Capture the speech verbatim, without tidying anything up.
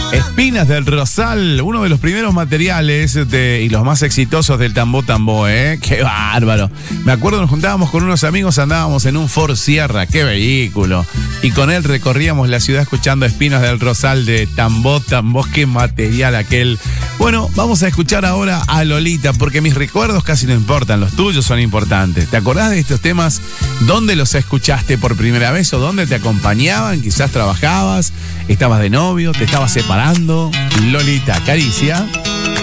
Espinas del Rosal, uno de los primeros materiales de, y los más exitosos del Tambó Tambó, ¿eh? ¡Qué bárbaro! Me acuerdo, nos juntábamos con unos amigos, andábamos en un Ford Sierra, ¡qué vehículo! Y con él recorríamos la ciudad escuchando Espinas del Rosal de Tambó Tambó, ¡qué material aquel! Bueno, vamos a escuchar ahora a Lolita, porque mis recuerdos casi no importan, los tuyos son importantes. ¿Te acordás de estos temas? ¿Dónde los escuchaste por primera vez o dónde te acompañaban? Quizás trabajabas, estabas de novio, te estabas separando. Lolita, Caricia.